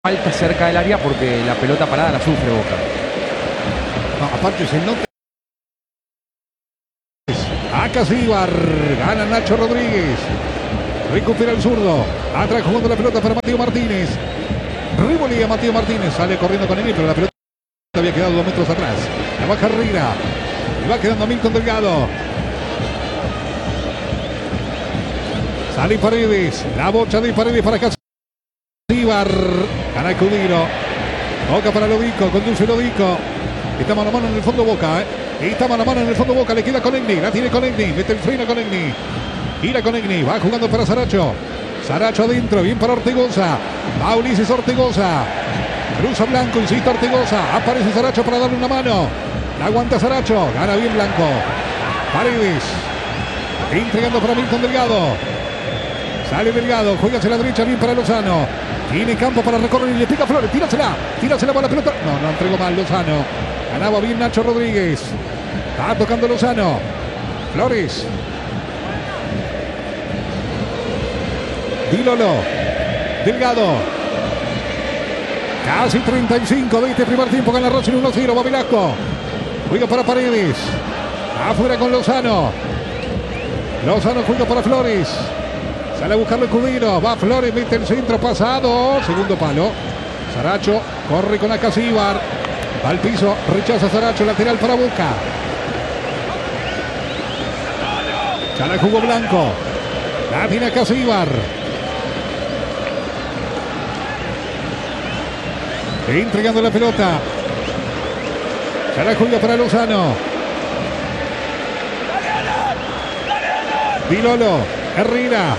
falta cerca del área porque la pelota parada la sufre Boca. No, aparte se nota. Acasíbar, gana Nacho Rodríguez. Recupera el zurdo. Atrás jugando la pelota para Mateo Martínez. Rivoli a Mateo Martínez. Sale corriendo con él, pero la pelota había quedado 2 metros atrás. La baja Herrera. Y va quedando Milton Delgado. Sale Paredes. La bocha de Paredes para Acasíbar. Gana Cudiro. Boca para Lodico. Conduce Lodico. Está mano a mano en el fondo Boca. Está mano a mano en el fondo Boca. Le queda Conegni. La tiene Conegni. Mete el freno Conegni. Gira Conegni. Va jugando para Saracho. Saracho adentro. Bien para Ortigosa. Va Ulises Ortigosa. Cruza Blanco. Insiste Ortigosa. Aparece Saracho para darle una mano. La aguanta Saracho. Gana bien Blanco. Paredes. Entregando para Milton Delgado. Sale Delgado. Juega hacia la derecha. Bien para Lozano. Tiene campo para recorrer y le pica Flores. Tírasela. Tírasela para la pelota. No entregó mal Lozano. Ganaba bien Nacho Rodríguez. Está tocando Lozano. Flores. Dilolo. Delgado. Casi 35 de este primer tiempo. Gana Racing 1-0. Va Velasco. Juega para Paredes. Afuera con Lozano. Lozano juega para Flores. Sale a buscarlo el Cudiro. Va Flores. Mete el centro pasado. Segundo palo. Saracho corre con Acasíbar. Va al piso. Rechaza Saracho. Lateral para Boca. Ya la jugó Blanco. La tiene Acasíbar. Entregando la pelota. Ya la juega para Lozano. Dilolo. Herrera.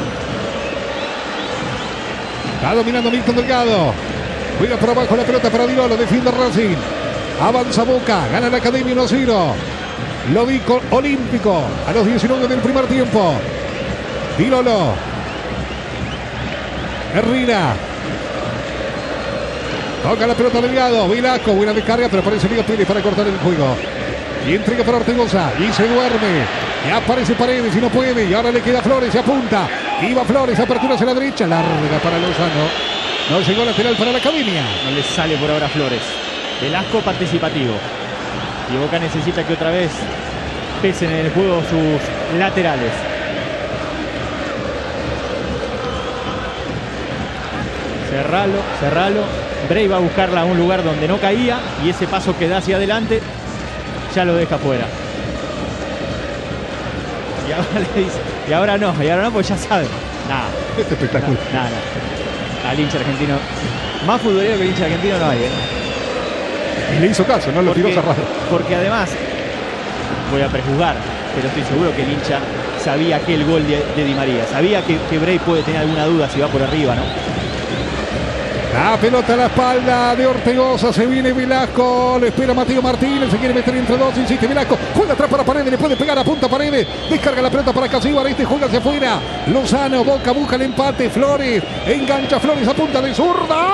Está dominando Milton Delgado. Juega por abajo la pelota para Dilolo. Defiende Racing. Avanza Boca. Gana la Academia 1-0. Lodico olímpico. A los 19 del primer tiempo. Dilolo. Herrera. Toca la pelota Delgado. Velasco. Buena descarga, pero aparece Miguel Pérez para cortar el juego. Y entrega para Ortigosa. Y se duerme. Y aparece Paredes y no puede. Y ahora le queda Flores. Se apunta. Iba Flores. Apertura hacia la derecha. Larga para Lozano. No llegó lateral para la Academia. No le sale por ahora Flores. Velasco participativo. Y Boca necesita que otra vez pesen en el juego sus laterales. Cerralo. Bray va a buscarla a un lugar donde no caía. Y ese paso que da hacia adelante ya lo deja fuera. Y ahora le dice, y ahora no, pues ya sabe. Nada. Este espectáculo. Nada. Al hincha argentino. Más futbolero que el hincha argentino no hay, ¿eh? Y le hizo caso, no lo tiró cerrado. Porque además, voy a prejuzgar, pero estoy seguro que el hincha sabía que el gol de Di María, sabía que Bray puede tener alguna duda si va por arriba, ¿no? La pelota a la espalda de Ortigosa. Se viene Velasco. Le espera Mateo Martínez. Se quiere meter entre dos. Insiste Velasco. Juega atrás para Paredes. Le puede pegar a punta Paredes. Descarga la pelota para Acasíbar. Este juega hacia afuera. Lozano. Boca busca el empate. Flores. Engancha Flores a punta de zurda.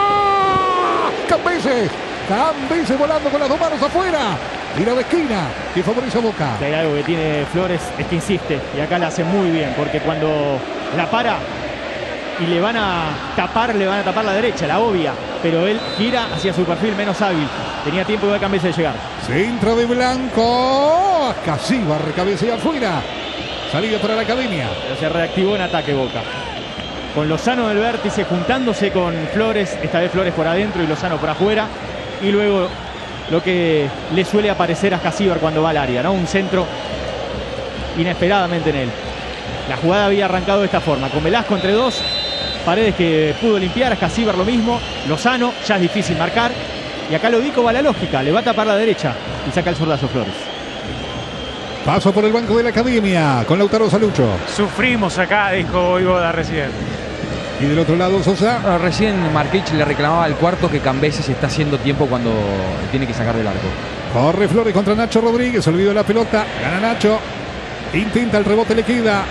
Cambeses volando con las 2 manos afuera. Tiro de esquina que favorece a Boca. Si hay algo que tiene Flores es que insiste. Y acá la hace muy bien. Porque cuando la para y le van a tapar la derecha, la obvia, pero él gira hacia su perfil menos hábil. Tenía tiempo de Cambeses de llegar. Centro de Blanco. Acasíbar cabecea afuera. Salida para la Academia. Pero se reactivó en ataque Boca. Con Lozano del vértice juntándose con Flores, esta vez Flores por adentro y Lozano por afuera. Y luego lo que le suele aparecer a Acasíbar cuando va al área, ¿no? Un centro inesperadamente en él. La jugada había arrancado de esta forma, con Velasco entre dos. Paredes que pudo limpiar, Acasíbar lo mismo. Lozano, ya es difícil marcar. Y acá Lodico va a la lógica, le va a tapar la derecha y saca el zurdazo Flores. Paso por el banco de la Academia con Lautaro Salucho. Sufrimos acá, dijo Iboda recién. Y del otro lado Sosa. Bueno, recién Marquich le reclamaba al cuarto que Cambeses está haciendo tiempo cuando tiene que sacar del arco. Corre Flores contra Nacho Rodríguez. Olvidó la pelota. Gana Nacho. Intenta el rebote, le queda.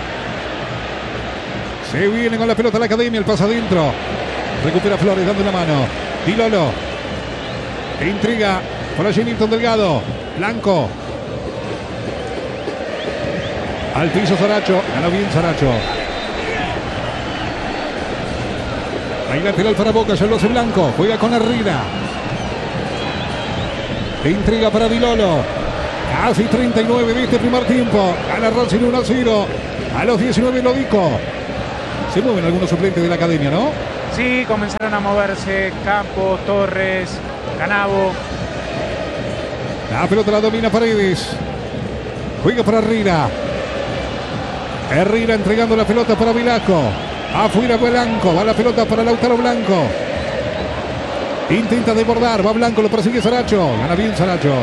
Se viene con la pelota a la Academia. El pasa adentro. Recupera Flores dando una mano. Dilolo. Intriga. Por allí Milton Delgado. Blanco. Al piso Saracho. Ganó bien Saracho. Hay lateral para Boca, ya lo hace Blanco. Juega con Herrera. Intriga para Dilolo. Casi 39 de este primer tiempo. Gana Racing 1-0. A los 19 Lodico. Se mueven algunos suplentes de la academia, ¿no? Sí, comenzaron a moverse Campos, Torres, Canavo. La pelota la domina Paredes. Juega para Herrera. Herrera entregando la pelota para Velasco. Afuera Blanco. Va la pelota para Lautaro Blanco. Intenta desbordar. Va Blanco. Lo persigue Saracho. Gana bien Saracho.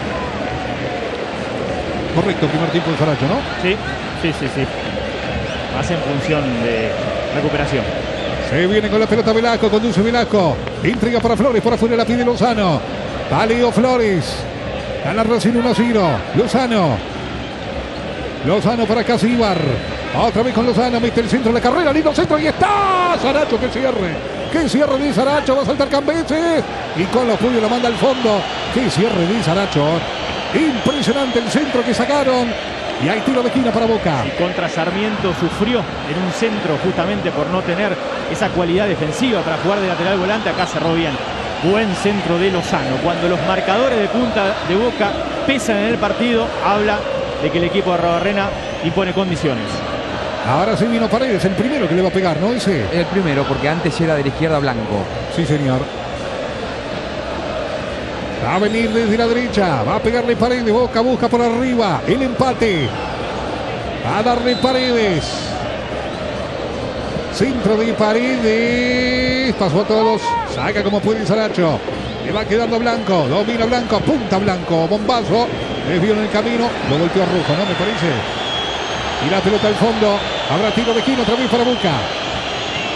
Correcto, primer tiempo de Saracho, ¿no? Sí. Más en función de recuperación. Se viene con la pelota Velasco. Conduce Velasco. Intriga para Flores. Por afuera la pide Lozano. Va Leo Flores. Gana Racing 1-0. Lozano para Casíbar. Otra vez con Lozano. Mete el centro de la carrera. Lindo centro. Y está Saracho. Que cierre de Saracho. Va a saltar Cambeses. Y con los puños la manda al fondo. Que cierre de Saracho. Impresionante el centro que sacaron. Y hay tiro de esquina para Boca. Y contra Sarmiento sufrió en un centro justamente por no tener esa cualidad defensiva para jugar de lateral volante. Acá cerró bien. Buen centro de Lozano. Cuando los marcadores de punta de Boca pesan en el partido, habla de que el equipo de Arrobarrena impone condiciones. Ahora sí vino Paredes, el primero que le va a pegar, ¿no? Ese. El primero, porque antes era de la izquierda Blanco. Sí, señor. Va a venir desde la derecha. Va a pegarle Paredes. Boca busca por arriba. El empate. Va a darle Paredes. Centro de Paredes. Pasó a todos. Saca como puede Saracho. Le va quedando Blanco. Domina Blanco. Apunta Blanco. Bombazo. Desvió en el camino. Lo golpeó a Rojo, ¿no? Me parece. Y la pelota al fondo. Habrá tiro de esquina otra vez para Boca.